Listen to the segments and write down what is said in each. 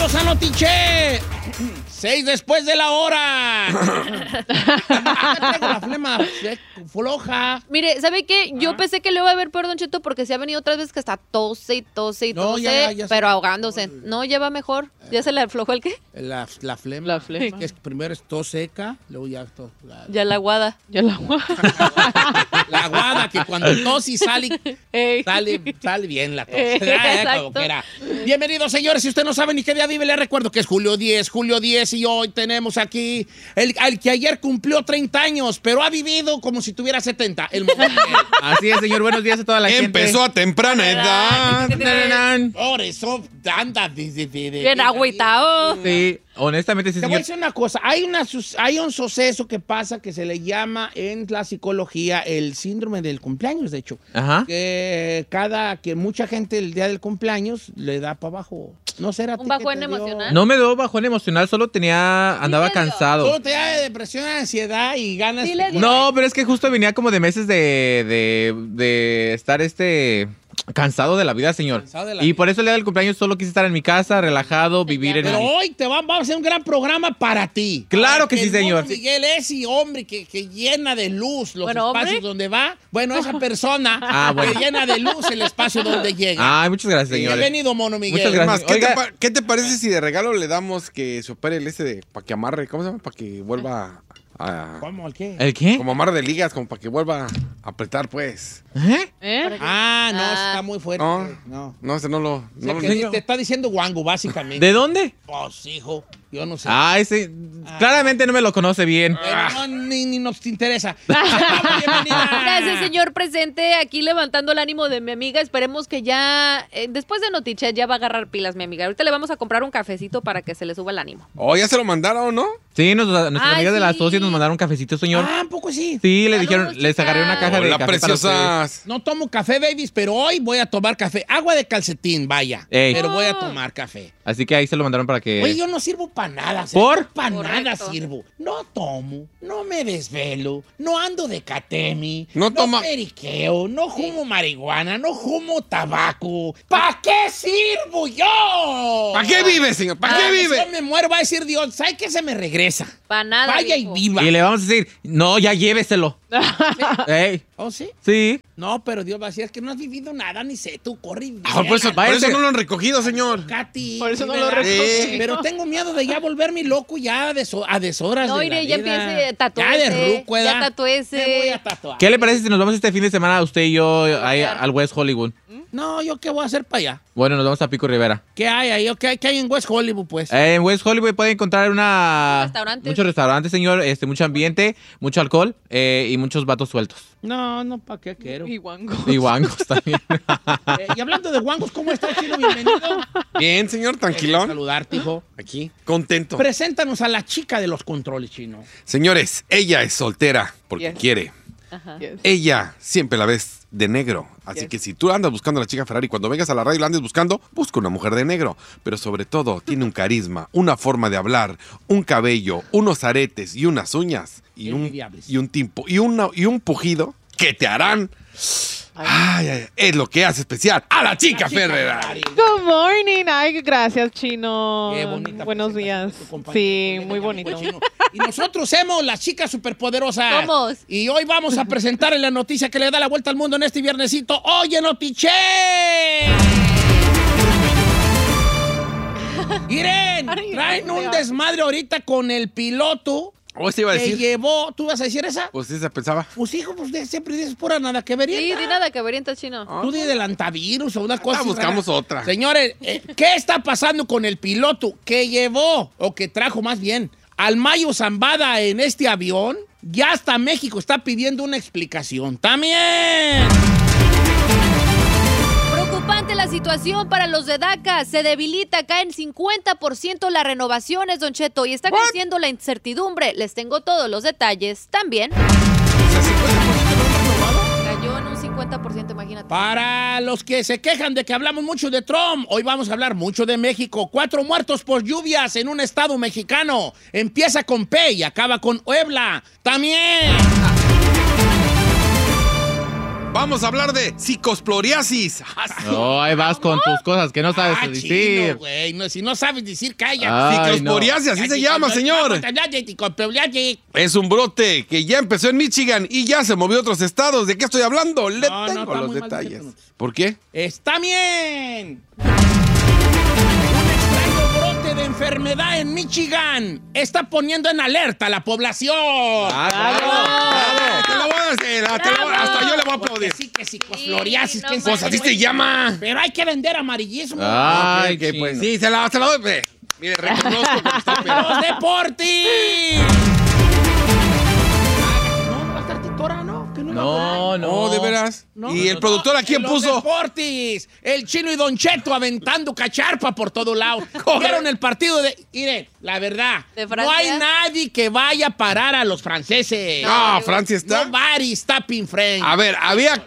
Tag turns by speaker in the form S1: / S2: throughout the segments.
S1: Bienvenidos a Notiche. 6 después de la hora. Tengo la flema floja.
S2: Mire, ¿sabe qué? Yo pensé que le iba a ver peor, Don Cheto, porque se ha venido otras veces que está tose y tose y tose,
S1: ya
S2: pero ahogándose. No, ya va mejor. ¿Ya se le aflojó el qué?
S1: La flema.
S3: La flema.
S1: Que es, primero es tos seca, luego ya tos.
S2: Ya la aguada.
S3: Ya la agua.
S1: La aguada, que cuando tos y sale bien la tos. Como quiera. Bienvenidos, señores. Si usted no sabe ni qué día vive, le recuerdo que es julio 10, y hoy tenemos aquí al que ayer cumplió 30 años, pero ha vivido como si tuviera 70. El
S4: Así es, señor. Buenos días a toda la gente.
S5: Empezó a temprana edad.
S1: Por eso anda
S2: bien agüitado.
S4: Sí, honestamente sí,
S1: Te voy a
S4: señor.
S1: decir una cosa. Hay un suceso que pasa que se le llama en la psicología el síndrome del cumpleaños, de hecho.
S4: Ajá.
S1: Que mucha gente el día del cumpleaños le da para abajo. No será
S2: ¿Un bajón emocional?
S4: No me dio bajón emocional, solo andaba
S2: le dio?
S4: cansado.
S1: Solo te da depresión, ansiedad y ganas.
S2: Sí le dio.
S4: No, pero es que justo venía como de meses de estar cansado de la vida, señor.
S1: Cansado de la
S4: Y
S1: vida.
S4: por eso el día del cumpleaños solo quise estar en mi casa, relajado, vivir en
S1: Pero hoy vamos a hacer un gran programa para ti.
S4: Claro que sí,
S1: el
S4: señor.
S1: Mono Miguel, ese hombre que llena de luz los
S2: Bueno,
S1: espacios
S2: ¿hombre?
S1: donde va. Bueno, esa persona
S4: bueno.
S1: que llena de luz el espacio donde llega.
S4: Ay, muchas gracias, señor.
S1: Bienvenido, Mono Miguel.
S4: Muchas gracias.
S5: Más,
S4: Oiga.
S5: ¿qué te parece si de regalo le damos que se opere el de para que amarre? ¿Cómo se llama? Para que vuelva a...
S1: ¿Cómo? ¿El qué?
S4: ¿El qué?
S5: Como amarre de ligas, como para que vuelva a apretar, pues.
S4: ¿Eh?
S3: ¿Eh?
S1: Ah, no, eso está muy fuerte. No.
S5: No, ese no lo...
S1: O
S5: No
S1: sea,
S5: lo
S1: que te está diciendo guango, básicamente.
S4: ¿De dónde?
S1: Pues, hijo, yo no sé.
S4: Ese claramente no me lo conoce bien.
S1: Pero no, ni nos interesa. Bienvenida.
S2: Gracias, señor presente, aquí levantando el ánimo de mi amiga. Esperemos que ya, después de Notiche, ya va a agarrar pilas, mi amiga. Ahorita le vamos a comprar un cafecito para que se le suba el ánimo.
S5: Oh, ya se lo mandaron, ¿no?
S4: Sí, nuestras
S2: Ay,
S4: amigas de la
S2: sí.
S4: sociedad nos mandaron un cafecito, señor.
S1: Ah, ¿un poco sí?
S4: Sí, le
S2: Saludos,
S4: dijeron, les
S2: chicas.
S4: agarré una caja de
S5: Hola,
S4: café para ustedes.
S5: preciosas.
S1: No tomo café, babies, pero hoy voy a tomar café. Agua de calcetín, vaya.
S4: Ey.
S1: Pero voy a tomar café.
S4: Así que ahí se lo mandaron para que...
S1: Oye, yo no sirvo para nada.
S4: ¿Por?
S1: Para nada
S2: Correcto.
S1: sirvo. No tomo, no me desvelo, no ando de catemi,
S5: No toma-
S1: periqueo, no fumo marihuana, no fumo tabaco. ¿Para qué sirvo yo?
S5: ¿Para qué vive, señor? ¿Para qué
S1: Si
S5: vive?
S1: yo me muero, va a decir Dios, ¿sabes qué? Se me regresa.
S2: Para nada.
S1: Vaya
S2: viejo.
S1: y viva.
S4: Y le vamos a decir, no, ya lléveselo. Ey,
S1: ¿Oh, sí?
S4: sí.
S1: No, pero Dios va a decir, es que no has vivido nada, ni sé, tú corre y
S5: Ah, por eso no lo han recogido, señor.
S1: Katy.
S3: Por eso no
S1: ¿verdad?
S3: lo recogí.
S1: Pero tengo miedo de ya volverme loco ya a deshoras
S2: No,
S1: de la
S2: iré, ya
S1: vida.
S2: empiece, tatúese.
S1: Ya de ruco, ¿verdad?
S2: Ya tatúese.
S1: Me voy a tatuar.
S4: ¿Qué le parece si nos vamos este fin de semana usted y yo ahí al West Hollywood?
S1: No, ¿yo qué voy a hacer para allá?
S4: Bueno, nos vamos a Pico Rivera.
S1: ¿Qué hay ahí? ¿Qué hay en West Hollywood, pues?
S4: En West Hollywood puede encontrar
S2: Restaurantes.
S4: muchos restaurantes, señor, mucho ambiente, mucho alcohol y muchos vatos sueltos.
S1: No, ¿para qué quiero?
S3: Y guango.
S4: Y guangos también.
S1: Y hablando de guangos, ¿cómo estás, Chino? Bienvenido.
S5: Bien, señor, tranquilón.
S1: Saludarte, hijo.
S5: Aquí, contento.
S1: Preséntanos a la chica de los controles, Chino.
S5: Señores, ella es soltera porque
S3: Yes.
S5: quiere.
S2: Ajá.
S3: Yes.
S5: Ella siempre la ves de negro. Así
S3: Yes.
S5: que si tú andas buscando a la chica Ferrari, cuando vengas a la radio y la andes buscando, busca una mujer de negro. Pero sobre todo, tiene un carisma, una forma de hablar, un cabello, unos aretes y unas uñas. Y
S1: Envidiables.
S5: un pujido que te harán... Ay, es lo que hace especial a la chica Ferrari.
S3: Good morning. Ay, gracias, Chino.
S1: Qué bonita
S3: Buenos días.
S1: presentación de tu compañero,
S3: Sí,
S1: colega,
S3: muy
S1: amigo
S3: bonito.
S1: Chino. Y nosotros somos las chicas superpoderosas.
S2: Somos.
S1: Y hoy vamos a presentarle la noticia que le da la vuelta al mundo en este viernesito. ¡Oye, Notiche! Miren,
S3: Ay,
S1: traen
S3: Dios
S1: un
S3: mío.
S1: desmadre ahorita con el piloto
S5: ¿O se iba a
S1: que
S5: decir?
S1: llevó... ¿Tú vas a decir esa?
S5: Pues sí se pensaba.
S1: Pues hijo, pues siempre dices pura nada que ver.
S2: Sí, di nada que verienta, Chino.
S1: Tú di del antivirus o una cosa.
S5: buscamos
S1: rara.
S5: otra.
S1: Señores, ¿qué está pasando con el piloto que llevó, o que trajo más bien, al Mayo Zambada en este avión? Ya hasta México está pidiendo una explicación. ¡También!
S2: Preocupante la situación para los de DACA. Se debilita, caen 50% las renovaciones, Don Cheto, y está creciendo la incertidumbre. Les tengo todos los detalles también. Cayó en un 50%, imagínate.
S1: Para los que se quejan de que hablamos mucho de Trump, hoy vamos a hablar mucho de México. 4 muertos por lluvias en un estado mexicano. Empieza con P y acaba con Puebla. También.
S5: Vamos a hablar de psicoesploriasis.
S4: No, ahí vas con tus cosas que no sabes decir.
S1: Chino, güey. No, si no sabes decir, calla.
S5: Psicoesploriasis, así se llama, señor. Es un brote que ya empezó en Michigan y ya se movió a otros estados. ¿De qué estoy hablando? Le tengo los detalles. ¿Por qué?
S1: ¡Está bien! De enfermedad en Michigan está poniendo en alerta a la población.
S5: ¡Claro! Te lo voy a hacer, hasta yo le voy a aplaudir.
S1: Sí, que psicofloriasis,
S2: no,
S1: pues
S5: así se llama.
S1: Pero hay que vender amarillismo.
S4: Ay, qué pues.
S5: Sí, se la doy. Mire, reconozco que está peor.
S1: ¡Los deportes! No va a estar Titora, ¿no?
S4: No,
S5: de veras.
S1: No,
S5: ¿Y el productor a quién puso?
S1: Los deportes. El Chino y Don Cheto aventando cacharpa por todo lado. Vieron el partido de... Mire, la verdad, no hay nadie que vaya a parar a los franceses.
S5: No, Francia está...
S1: Nobody stopping French.
S5: A ver, había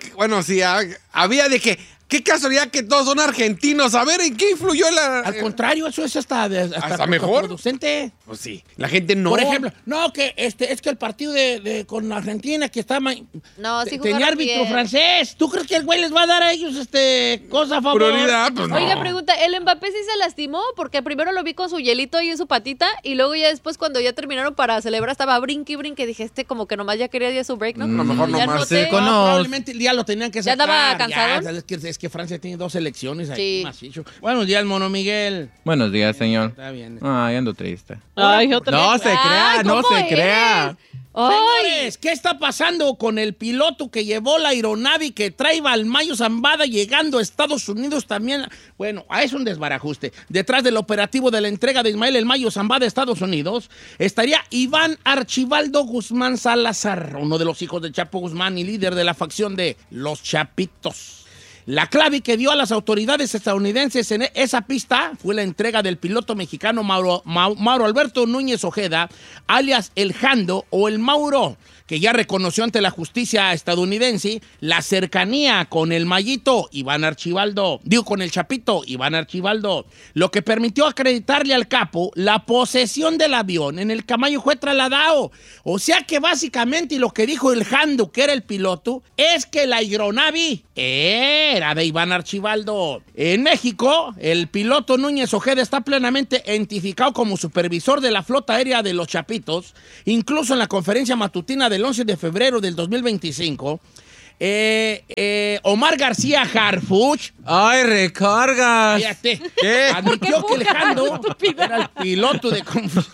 S5: de que... Qué casualidad que todos son argentinos. A ver, ¿en qué influyó la...?
S1: Al contrario, eso es hasta
S5: mejor.
S1: Producente.
S5: Pues sí, la gente no...
S1: Por ejemplo, no, que es que el partido con Argentina que está...
S2: No, sí
S1: tenía árbitro
S2: bien.
S1: francés. ¿Tú crees que el güey les va a dar a ellos cosa a favor?
S5: Prioridad, pues no.
S2: Oiga, pregunta, ¿el Mbappé sí se lastimó? Porque primero lo vi con su hielito ahí en su patita y luego ya después cuando ya terminaron para celebrar estaba brinque y brinque. Dije, como que nomás ya quería ya su break, ¿no?
S5: A lo mejor
S2: Ya
S5: nomás.
S1: Probablemente ya lo tenían que
S2: ¿Ya
S1: sacar.
S2: andaba cansado?
S1: Es que Francia tiene 2 selecciones ahí.
S2: Sí.
S1: Macizo. Buenos días, Mono Miguel.
S4: Buenos días, señor.
S1: Está bien.
S4: Ay, ando triste.
S3: Ay, yo también.
S4: No se crea,
S2: Ay,
S4: no
S2: ¿cómo
S4: se
S2: es?
S4: crea.
S1: Señores, ¿qué está pasando con el piloto que llevó la aeronave que trae al Mayo Zambada llegando a Estados Unidos también? Bueno, es un desbarajuste. Detrás del operativo de la entrega de Ismael el Mayo Zambada a Estados Unidos estaría Iván Archibaldo Guzmán Salazar, uno de los hijos de Chapo Guzmán y líder de la facción de Los Chapitos. La clave que dio a las autoridades estadounidenses en esa pista fue la entrega del piloto mexicano Mauro Alberto Núñez Ojeda, alias El Jando o El Mauro, que ya reconoció ante la justicia estadounidense la cercanía con el Mayito Iván Archibaldo, con el Chapito Iván Archibaldo, lo que permitió acreditarle al capo la posesión del avión en el que Mayo fue trasladado. O sea que básicamente lo que dijo el Jando, que era el piloto, es que la aeronave era de Iván Archibaldo. En México, el piloto Núñez Ojeda está plenamente identificado como supervisor de la flota aérea de los Chapitos. Incluso en la conferencia matutina del 11 de febrero del 2025, Omar García Harfuch.
S4: ¡Ay, recargas!
S1: Fíjate,
S4: ¿Qué?
S1: admitió que el Jando era el piloto de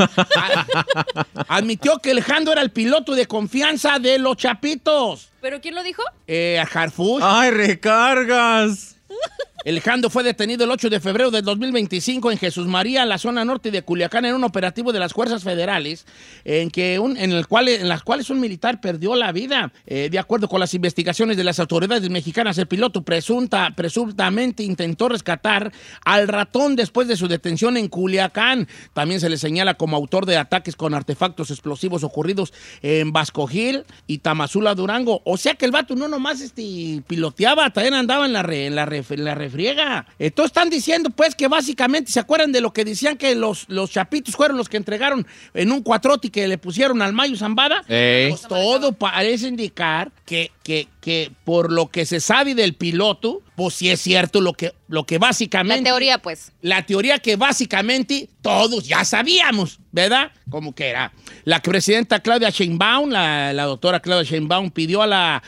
S1: admitió que el Jando era el piloto de confianza de los Chapitos.
S2: ¿Pero quién lo dijo?
S1: Harfuch.
S4: ¡Ay, recargas!
S1: El Jando fue detenido el 8 de febrero del 2025 en Jesús María, en la zona norte de Culiacán, en un operativo de las fuerzas federales, en las cuales un militar perdió la vida. De acuerdo con las investigaciones de las autoridades mexicanas, el piloto presuntamente intentó rescatar al ratón después de su detención en Culiacán. También se le señala como autor de ataques con artefactos explosivos ocurridos en Vasco Gil y Tamazula, Durango. O sea que el vato no nomás piloteaba, también andaba en la refriega. Entonces están diciendo pues que básicamente, ¿se acuerdan de lo que decían que los Chapitos fueron los que entregaron en un cuatrote que le pusieron al Mayo Zambada? Pues todo parece indicar que por lo que se sabe del piloto, pues sí es cierto lo que básicamente...
S2: La teoría, pues.
S1: La teoría que básicamente todos ya sabíamos, ¿verdad? Como que era. La presidenta Claudia Sheinbaum, la doctora Claudia Sheinbaum, pidió a la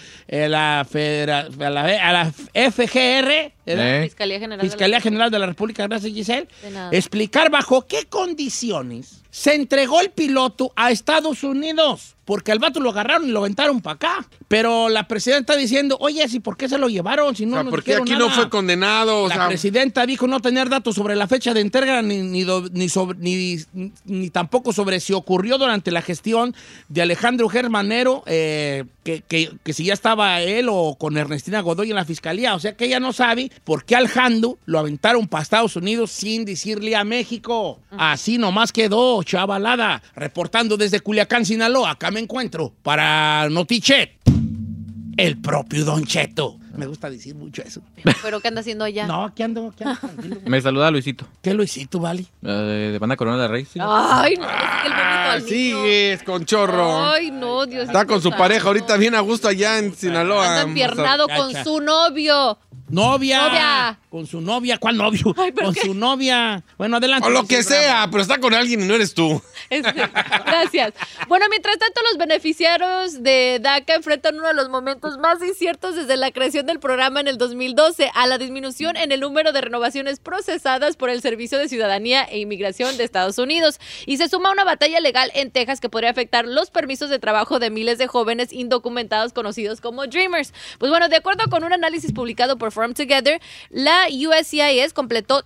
S1: FGR, Fiscalía General de la República, gracias Giselle, explicar bajo qué condiciones se entregó el piloto a Estados Unidos. Porque al vato lo agarraron y lo aventaron para acá. Pero la presidenta está diciendo, oye, ¿sí por qué se lo llevaron? Si no nos
S5: porque
S1: dijeron
S5: aquí
S1: nada.
S5: no fue condenado.
S1: La presidenta dijo no tener datos sobre la fecha de entrega ni tampoco sobre si ocurrió durante la gestión de Alejandro Germanero, que si ya estaba él o con Ernestina Godoy en la fiscalía. O sea que ella no sabe por qué al Jando lo aventaron para Estados Unidos sin decirle a México. Así nomás quedó, chavalada. Reportando desde Culiacán, Sinaloa. Acá me encuentro para Notichet, el propio Don Cheto. Me gusta decir mucho eso.
S2: ¿Pero qué anda haciendo allá?
S1: No, aquí ando tranquilo.
S4: Me saluda Luisito.
S1: ¿Qué Luisito, vale?
S4: De Banda Corona de Rey. Sí.
S2: Ay, no, es que el bonito al niño.
S5: Sigues con chorro.
S2: Ay, no, Dios.
S5: Está con su pareja ahorita bien a gusto allá en Sinaloa.
S2: Anda empiernado con su novio.
S1: ¡Novia! Con su novia. ¿Cuál novio?
S2: Ay, ¿pero
S1: con
S2: qué?
S1: su novia. Bueno, adelante.
S5: O lo que sea, pero está con alguien y no eres tú.
S2: Gracias. Bueno, mientras tanto, los beneficiarios de DACA enfrentan uno de los momentos más inciertos desde la creación del programa en el 2012 a la disminución en el número de renovaciones procesadas por el Servicio de Ciudadanía e Inmigración de Estados Unidos. Y se suma una batalla legal en Texas que podría afectar los permisos de trabajo de miles de jóvenes indocumentados conocidos como Dreamers. Pues bueno, de acuerdo con un análisis publicado por From Together, la USCIS completó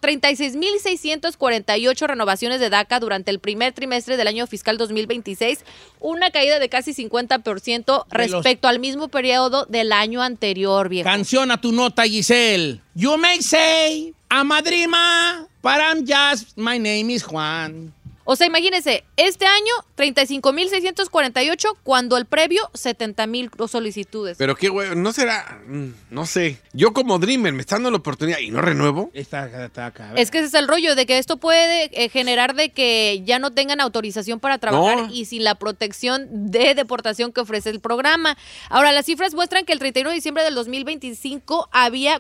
S2: 36,648 renovaciones de DACA durante el primer trimestre del año fiscal 2026, una caída de casi 50% respecto al mismo periodo del año anterior, viejo.
S1: Canción a tu nota, Giselle. You may say, I'm a dreamer, but I'm just, my name is Juan.
S2: O sea, imagínense, este año 35,648 cuando el previo 70,000 solicitudes.
S5: Pero qué güey, no será, no sé. Yo como Dreamer me está dando la oportunidad y no renuevo.
S1: Está acá.
S2: Es que ese es el rollo de que esto puede generar de que ya no tengan autorización para trabajar y sin la protección de deportación que ofrece el programa. Ahora, las cifras muestran que el 31 de diciembre del 2025 había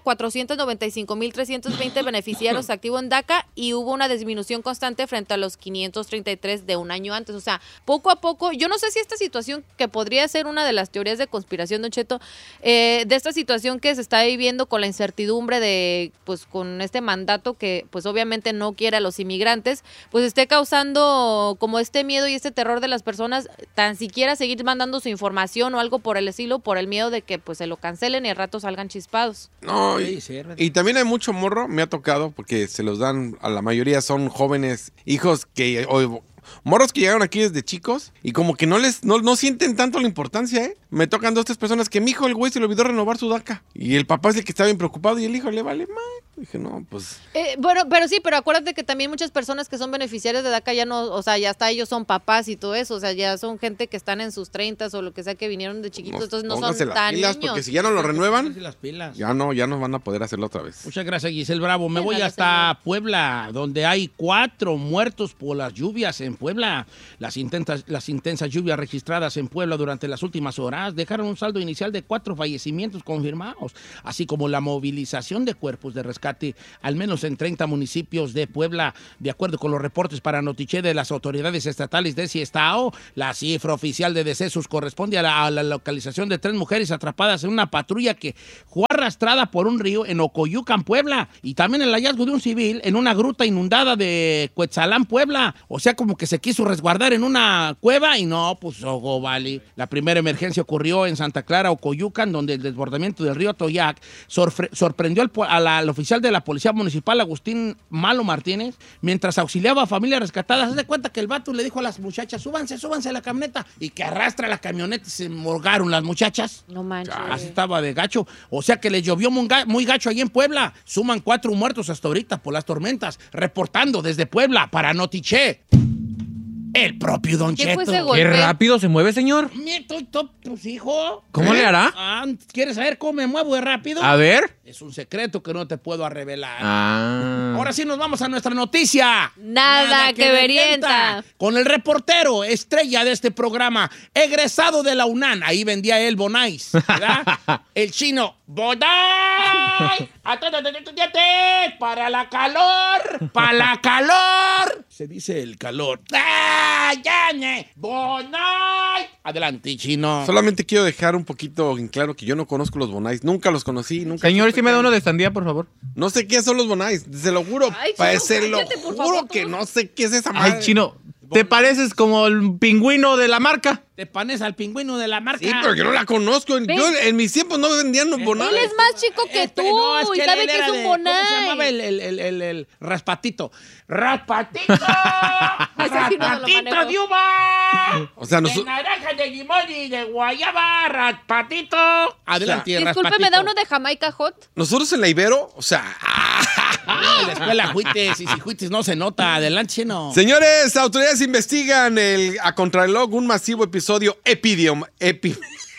S2: 495,320 beneficiarios activos en DACA y hubo una disminución constante frente a los 533 de un año antes. O sea, poco a poco, yo no sé si esta situación, que podría ser una de las teorías de conspiración, Don Cheto, de esta situación que se está viviendo con la incertidumbre de, pues, con este mandato que, pues, obviamente no quiere a los inmigrantes, pues, esté causando como este miedo y este terror de las personas, tan siquiera seguir mandando su información o algo por el estilo, por el miedo de que, pues, se lo cancelen y al rato salgan chispados.
S5: No, y también hay mucho morro, me ha tocado, porque se los dan, a la mayoría son jóvenes hijos que, o morros que llegaron aquí desde chicos y como que no sienten tanto la importancia, ¿eh? Me tocan 2, 3 personas que mi hijo, el güey, se le olvidó renovar su DACA. Y el papá es el que está bien preocupado y el hijo le vale más. Dije, no, pues...
S2: Bueno, pero acuérdate que también muchas personas que son beneficiarias de DACA ya no, o sea, ya hasta ellos son papás y todo eso, o sea, ya son gente que están en sus 30s o lo que sea, que vinieron de chiquitos, entonces no son tan
S5: pilas,
S2: niños.
S5: Porque si ya no lo renuevan,
S1: las pilas.
S5: ya no van a poder hacerlo otra vez.
S1: Muchas gracias, Giselle Bravo. Me voy hasta Puebla, donde hay 4 muertos por las lluvias en Puebla. Las intensas lluvias registradas en Puebla durante las últimas horas dejaron un saldo inicial de 4 fallecimientos confirmados, así como la movilización de cuerpos de rescate, al menos en 30 municipios de Puebla. De acuerdo con los reportes para Notiche de las autoridades estatales de ese estado, la cifra oficial de decesos corresponde a la localización de 3 mujeres atrapadas en una patrulla que fue arrastrada por un río en Ocoyucan, Puebla, y también el hallazgo de un civil en una gruta inundada de Cuetzalán, Puebla. O sea, como que se quiso resguardar en una cueva y no, pues, vale. La primera emergencia ocurrió en Santa Clara, Ocoyucan, donde el desbordamiento del río Atoyac sorprendió al oficial de la Policía Municipal, Agustín Malo Martínez, mientras auxiliaba a familias rescatadas. Haz de cuenta que el vato le dijo a las muchachas, súbanse a la camioneta, y que arrastra la camioneta y se morgaron las muchachas.
S2: No manches.
S1: Así estaba de gacho. O sea que les llovió muy gacho ahí en Puebla. Suman 4 muertos hasta ahorita por las tormentas. Reportando desde Puebla para Notiche, el propio Don
S2: ¿Qué
S1: Cheto.
S2: fue ese golpe?
S4: ¿Qué rápido se mueve, señor?
S1: Pues, hijo.
S4: ¿Cómo le hará?
S1: ¿Quieres saber cómo me muevo de rápido?
S4: A ver.
S1: Es un secreto que no te puedo revelar.
S4: Ahora
S1: sí nos vamos a nuestra noticia.
S2: Nada que verienta.
S1: Con el reportero estrella de este programa, egresado de la UNAM. Ahí vendía él Bonais, ¿verdad? El chino. ¡Bonais! ¡Para la calor! ¡Para la calor! Se dice el calor. ¡Bonais! Adelante, chino.
S5: Solamente quiero dejar un poquito en claro que yo no conozco los Bonais. Nunca los conocí.
S4: Señor, ¿sí me da uno de sandía, por favor?
S5: No sé qué son los Bonais. Se lo juro.
S2: Ay,
S5: Chino,
S2: cállate, por
S5: juro
S2: favor,
S5: que
S2: tú.
S5: no sé qué es esa madre.
S4: Ay, chino, te pareces como el pingüino de la marca.
S1: Te panes al pingüino de la marca.
S5: Sí, pero yo no la conozco. Yo en mis tiempos no vendían los Bonais.
S2: Él es más chico que tú y sabe que es un
S1: ¿Cómo se llamaba
S2: Bonai.
S1: el raspatito? ¡Raspatito!
S2: Ese sí no lo
S1: ¡Raspatito
S2: manejo.
S1: de uva!
S5: O sea,
S1: De naranja, de limón y de guayaba, raspatito. Adelante,
S2: Disculpe,
S1: raspatito.
S2: ¿me da uno de Jamaica Hot?
S5: nosotros en la Ibero, o sea...
S1: En la escuela Juites, y si Juites no se nota. Adelante, chino.
S5: Señores, autoridades investigan a contrarreloj un masivo episodio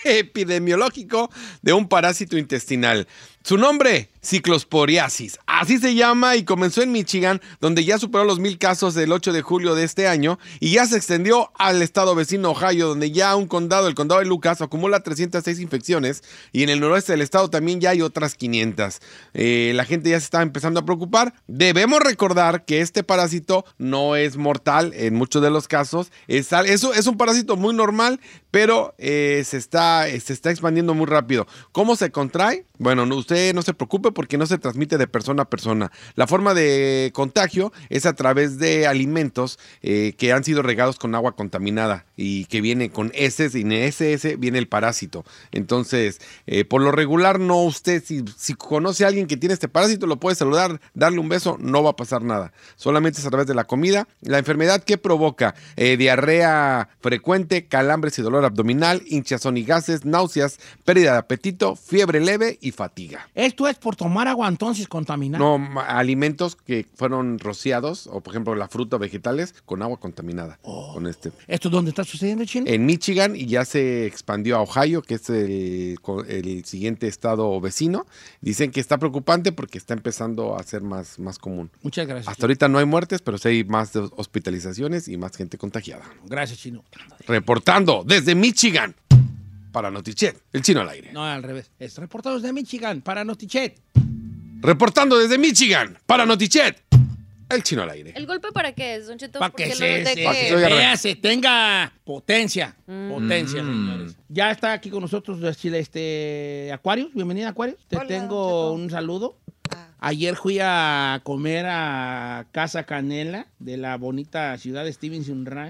S5: epidemiológico de un parásito intestinal. Su nombre, ciclosporiasis. Así se llama y comenzó en Michigan, donde ya superó los 1,000 casos el 8 de julio de este año y ya se extendió al estado vecino Ohio, donde ya el condado de Lucas, acumula 306 infecciones y en el noroeste del estado también ya hay otras 500. La gente ya se está empezando a preocupar. Debemos recordar que este parásito no es mortal en muchos de los casos. Es un parásito muy normal, pero se está expandiendo muy rápido. ¿Cómo se contrae? Bueno, usted no se preocupe porque no se transmite de persona a persona. La forma de contagio es a través de alimentos que han sido regados con agua contaminada y que viene con heces y en ese viene el parásito. Entonces, por lo regular, no usted, si conoce a alguien que tiene este parásito, lo puede saludar, darle un beso, no va a pasar nada. Solamente es a través de la comida. La enfermedad que provoca diarrea frecuente, calambres y dolor abdominal, hinchazón y gases, náuseas, pérdida de apetito, fiebre leve y fatiga.
S1: ¿Esto es por tomar agua entonces contaminada?
S5: No, alimentos que fueron rociados, o por ejemplo la fruta o vegetales, con agua contaminada. Con
S1: ¿Esto dónde está sucediendo, Chino?
S5: En Michigan, y ya se expandió a Ohio, que es el siguiente estado vecino. Dicen que está preocupante porque está empezando a ser más común.
S1: Muchas gracias.
S5: Hasta ahorita no hay muertes, pero sí hay más hospitalizaciones y más gente contagiada.
S1: Gracias, Chino.
S5: Reportando desde Michigan para Notichet, el Chino al aire.
S1: No, al revés. Es reportado desde Michigan para Notichet.
S5: Reportando desde Michigan para Notichet, el Chino al aire.
S2: ¿El golpe para qué es, Don Cheto?
S1: Para que se tenga potencia. Potencia, señores. Ya está aquí con nosotros Aquarius. Bienvenida, Aquarius. Te
S6: Hola,
S1: tengo
S6: Cheto.
S1: un saludo. Ayer fui a comer a Casa Canela de la bonita ciudad de Stevenson Ranch.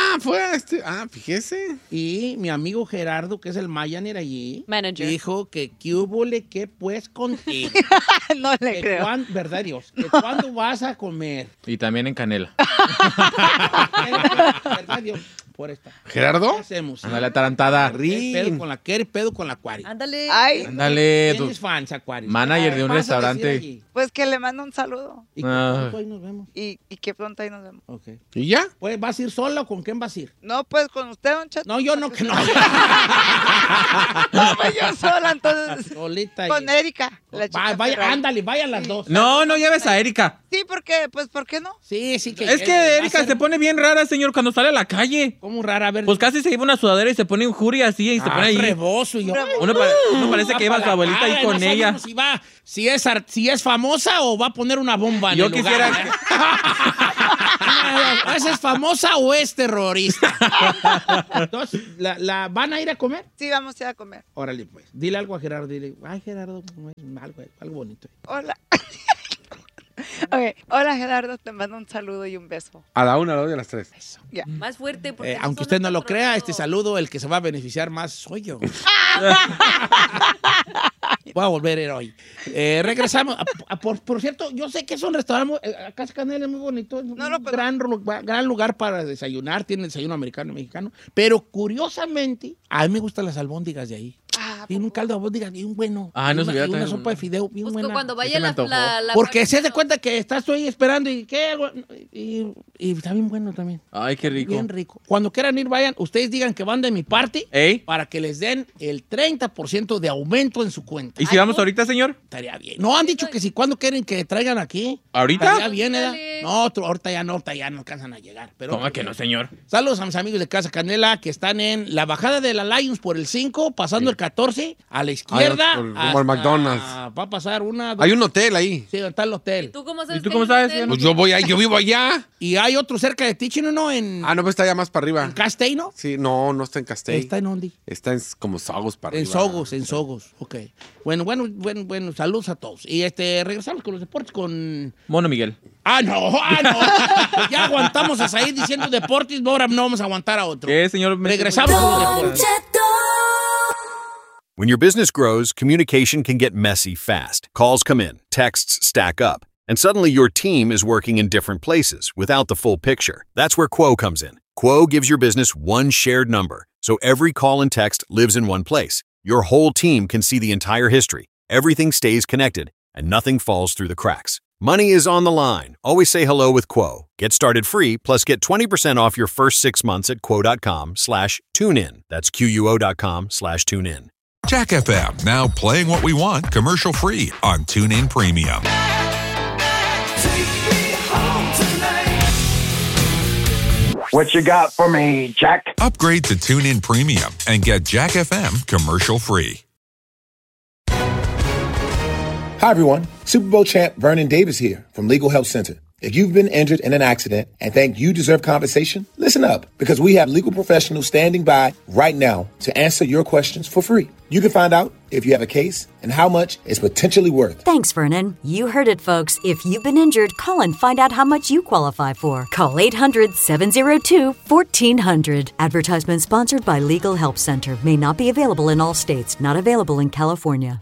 S5: Fíjese.
S1: Y mi amigo Gerardo, que es el manager allí,
S2: Manager.
S1: dijo que qué hubole, que pues contigo.
S6: No le
S1: Que
S6: creo.
S1: ¿Verdad, Dios? Que cuándo vas a comer.
S4: Y también en Canela.
S1: ¿Verdad, Dios? Por esta.
S5: ¿Gerardo?
S1: ¿Qué hacemos?
S4: Ándale, atarantada.
S1: ¿Qué pedo con la Aquarius?
S2: Ándale.
S6: Ay,
S4: Ándale, tu
S1: ¿Tienes fans, Aquarius?
S4: manager de un
S1: Vas a decir
S4: restaurante.
S1: allí.
S6: pues que le mando un saludo.
S1: Y que
S4: Ah.
S1: pronto ahí nos vemos.
S6: Y que pronto ahí nos vemos.
S1: Ok.
S5: ¿Y ya?
S1: Pues, ¿vas a ir sola o con quién vas a ir?
S6: No, pues con usted, Don Cheto.
S1: No, yo no, que no.
S6: No, pues yo sola, entonces.
S1: Solita.
S6: Con Erika. La chica Ferrari.
S1: Ándale, vayan las dos.
S4: No lleves a Erika.
S6: Sí, porque, pues, ¿por qué no?
S1: Sí, que.
S4: Es que
S1: va a
S4: Erika
S1: ser
S4: se pone bien rara, señor, cuando sale a la calle.
S1: como rara, a ver.
S4: Pues casi se lleva una sudadera y se pone un jury así y se pone ahí.
S1: Rebozo y yo.
S4: Uno parece que lleva a su abuelita ahí con ella.
S1: Si es famosa o va a poner una bomba en
S4: Yo
S1: el lugar,
S4: quisiera
S1: ¿eh? ¿Esa es famosa o es terrorista? Entonces, ¿la van a ir a comer?
S6: Sí, vamos a ir a comer.
S1: Órale, pues. Dile algo a Gerardo. Dile, ay, Gerardo, algo bonito.
S6: Hola. Ok, hola Gerardo, te mando un saludo y un beso.
S5: A la 1, a la 2 y a las 3.
S6: Ya.
S2: Más fuerte. Porque
S1: Aunque
S2: son
S1: usted no lo
S2: nosotros,
S1: crea,
S2: no.
S1: este saludo, el que se va a beneficiar más soy yo. Voy a volver hoy. Regresamos. Por cierto, yo sé que es un restaurante, Casa Canela es muy bonito, es un
S6: No, pero-
S1: gran lugar para desayunar, tiene desayuno americano y mexicano, pero curiosamente, a mí me gustan las albóndigas de ahí. Tiene un caldo de albóndigas bien bueno.
S4: Ah, no
S1: y
S4: sabía
S1: una
S4: tan-
S1: sopa de fideo bien
S2: Pues
S1: buena.
S2: cuando
S4: Sí
S2: vaya
S4: se me
S2: la,
S4: antojó.
S2: la
S1: Porque se
S2: Aquarius,
S1: da cuenta que estás tú ahí esperando y ¿qué? Y está bien bueno también.
S4: Ay, qué rico.
S1: Bien rico. Cuando quieran ir, vayan. Ustedes digan que van de mi parte
S4: ¿Ey?
S1: para que les den el 30% de aumento en su cuenta.
S4: ¿Y si vamos ahorita, señor?
S1: Estaría bien. No, han dicho que si cuando quieren que traigan aquí.
S4: ¿Ahorita?
S1: Estaría bien, ¿eh?
S2: Ándale.
S1: No, ahorita ya no alcanzan a llegar. Pero,
S4: ¿Cómo que no, señor?
S1: Saludos a mis amigos de Casa Canela que están en la bajada de la Lions por el 5, pasando el 14, a la izquierda.
S5: Como al McDonald's.
S1: Va a pasar una.
S5: Hay un hotel ahí.
S1: Sí, está el hotel.
S2: ¿Y tú cómo sabes?
S4: ¿Y tú
S2: que
S4: cómo
S2: hay un
S4: sabes,
S2: hotel?
S4: señor?
S5: Pues yo voy ahí, yo vivo allá.
S1: Y hay otro cerca de ti, Chino, ¿no? En
S5: Pues está allá más para arriba.
S1: Castell, ¿no?
S5: Sí, no está en Castell.
S1: Está en Ondi.
S5: Está en como Sogos para
S1: En
S5: arriba.
S1: Sogos. Ok. Bueno, saludos a todos. Y regresamos con los deportes con...
S4: Mono Miguel.
S1: No. Ya aguantamos a Said diciendo deportes, ahora no vamos a aguantar a otro.
S4: ¿Qué, señor?
S1: Regresamos con los deportes.
S7: When your business grows, communication can get messy fast. Calls come in, texts stack up, and suddenly your team is working in different places without the full picture. That's where Quo comes in. Quo gives your business one shared number, so every call and text lives in one place. Your whole team can see the entire history. Everything stays connected, and nothing falls through the cracks. Money is on the line. Always say hello with Quo. Get started free, plus get 20% off your first 6 months at quo.com/tunein. That's QUO.com/tunein.
S8: Jack FM, now playing what we want commercial-free on TuneIn Premium.
S9: What you got for me, Jack?
S8: Upgrade to TuneIn Premium and get Jack FM commercial-free.
S10: Hi, everyone. Super Bowl champ Vernon Davis here from Legal Help Center. If you've been injured in an accident and think you deserve compensation, listen up, because we have legal professionals standing by right now to answer your questions for free. You can find out if you have a case and how much it's potentially worth.
S11: Thanks, Vernon. You heard it, folks. If you've been injured, call and find out how much you qualify for. Call 800-702-1400. Advertisement sponsored by Legal Help Center. May not be available in all states. Not available in California.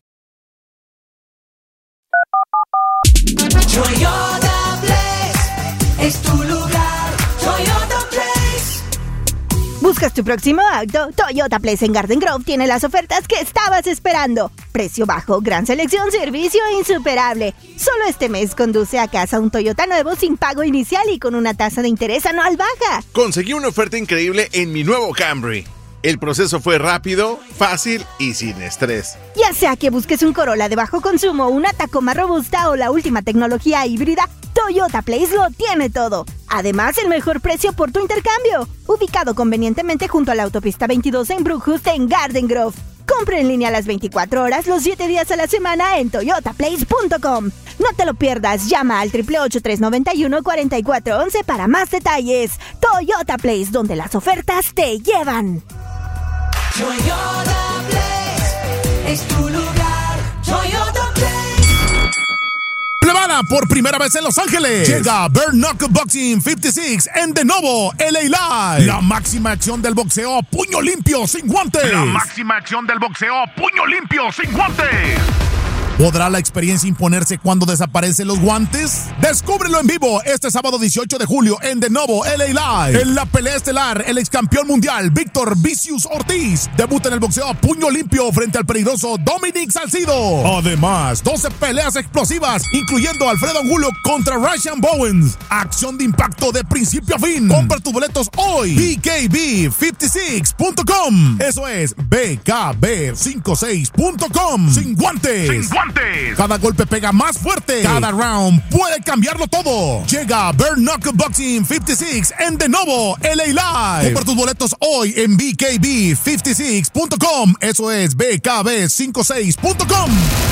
S12: Toyota Place es tu lugar. Toyota Place.
S13: ¿Buscas tu próximo auto? Toyota Place en Garden Grove tiene las ofertas que estabas esperando. Precio bajo, gran selección, servicio insuperable. Solo este mes conduce a casa un Toyota nuevo sin pago inicial y con una tasa de interés anual baja.
S14: Conseguí una oferta increíble en mi nuevo Camry. El proceso fue rápido, fácil y sin estrés.
S13: Ya sea que busques un Corolla de bajo consumo, una Tacoma robusta o la última tecnología híbrida, Toyota Place lo tiene todo. Además, el mejor precio por tu intercambio. Ubicado convenientemente junto a la autopista 22 en Brookhurst en Garden Grove. Compra en línea las 24 horas, los 7 días a la semana en toyotaplace.com. No te lo pierdas, llama al 888-391-4411 para más detalles. Toyota Place, donde las ofertas te llevan.
S12: Toyota Place es tu lugar. Toyota Place.
S15: Plebada, por primera vez en Los Ángeles, llega Bare Knuckle Boxing 56 en de nuevo LA Live. La máxima acción del boxeo, puño limpio, sin guantes.
S16: La máxima acción del boxeo, puño limpio, sin guantes.
S15: ¿Podrá la experiencia imponerse cuando desaparecen los guantes? Descúbrelo en vivo este sábado 18 de julio en de nuevo LA Live. En la pelea estelar, el ex campeón mundial Víctor Vicious Ortiz debuta en el boxeo a puño limpio frente al peligroso Dominic Salcido. Además, 12 peleas explosivas, incluyendo Alfredo Angulo contra Ryan Bowens. Acción de impacto de principio a fin. Compra tus boletos hoy. BKB56.com. Eso es BKB56.com. Sin guantes.
S16: Sin guantes.
S15: Cada golpe pega más fuerte. Cada round puede cambiarlo todo. Llega Bare Knuckle Boxing 56 en de nuevo LA Live. Compra tus boletos hoy en BKB56.com. Eso es BKB56.com.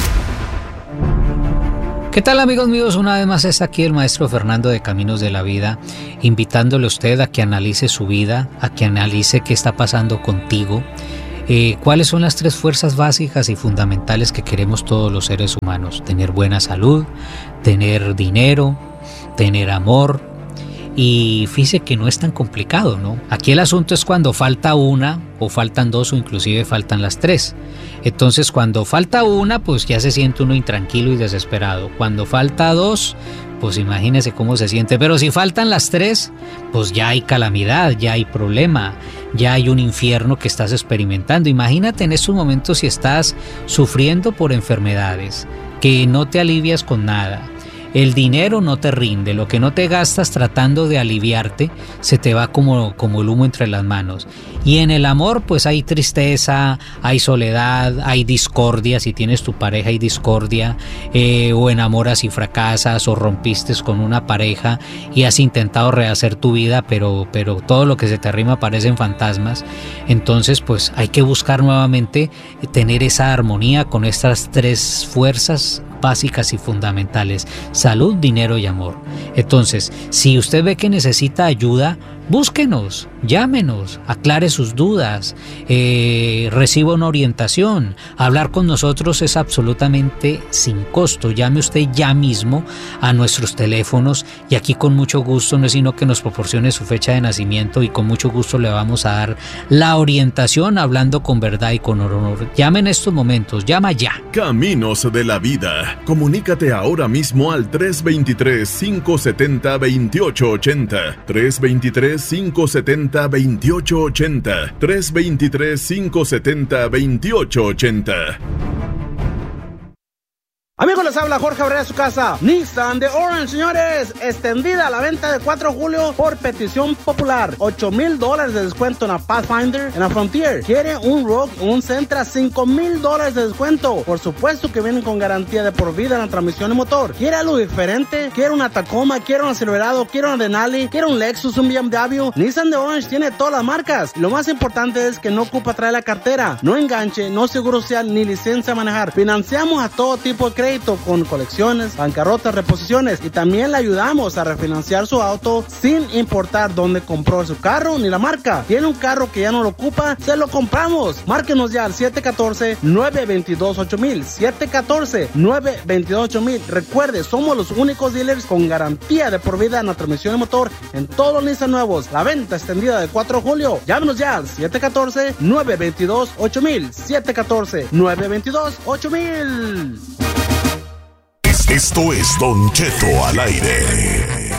S17: ¿Qué tal, amigos míos? Una vez más está aquí el maestro Fernando de Caminos de la Vida, invitándole a usted a que analice su vida, a que analice qué está pasando contigo. ¿Cuáles son las 3 fuerzas básicas y fundamentales que queremos todos los seres humanos? Tener buena salud, tener dinero, tener amor. Y fíjese que no es tan complicado, ¿no? Aquí el asunto es cuando falta una, o faltan 2, o inclusive faltan las 3. Entonces, cuando falta una, pues ya se siente uno intranquilo y desesperado. Cuando falta 2, pues imagínese cómo se siente. Pero si faltan las 3, pues ya hay calamidad, ya hay problema, ya hay un infierno que estás experimentando. Imagínate en estos momentos si estás sufriendo por enfermedades, que no te alivias con nada. El dinero no te rinde, lo que no te gastas tratando de aliviarte se te va como el humo entre las manos. Y en el amor pues hay tristeza, hay soledad, hay discordia, si tienes tu pareja hay discordia, o enamoras y fracasas, o rompiste con una pareja y has intentado rehacer tu vida, pero todo lo que se te arrima parecen fantasmas. Entonces pues hay que buscar nuevamente tener esa armonía con estas 3 fuerzas básicas y fundamentales: salud, dinero y amor. Entonces, si usted ve que necesita ayuda, búsquenos, llámenos, aclare sus dudas, reciba una orientación. Hablar con nosotros es absolutamente sin costo. Llame usted ya mismo a nuestros teléfonos y aquí con mucho gusto, no es sino que nos proporcione su fecha de nacimiento y con mucho gusto le vamos a dar la orientación hablando con verdad y con honor. Llame en estos momentos, llama ya.
S18: Caminos de la Vida. Comunícate ahora mismo al 323-570-2880. 323-570-2880. 323-570-2880.
S19: Amigos, les habla Jorge Abreu de su casa. Nissan de Orange, señores. Extendida la venta de 4 de julio por petición popular. $8,000 de descuento en la Pathfinder, en la Frontier. ¿Quiere un Rogue, un Sentra? $5,000 de descuento. Por supuesto que vienen con garantía de por vida en la transmisión y motor. ¿Quiere algo diferente? ¿Quiere una Tacoma? ¿Quiere una Silverado? ¿Quiere una Denali? ¿Quiere un Lexus, un BMW? Nissan de Orange tiene todas las marcas. Lo más importante es que no ocupa traer la cartera, no enganche, no seguro social ni licencia a manejar. Financiamos a todo tipo de crédito con colecciones, bancarrotas, reposiciones y también le ayudamos a refinanciar su auto sin importar dónde compró su carro ni la marca. ¿Tiene un carro que ya no lo ocupa? Se lo compramos. Márquenos ya al 714-922-8000. 714-922-8000. Recuerde, somos los únicos dealers con garantía de por vida en la transmisión y motor en todos los Nissan nuevos. La venta extendida de 4 de julio. Llámenos ya al 714-922-8000. 714-922-8000.
S15: Esto es Don Cheto al aire.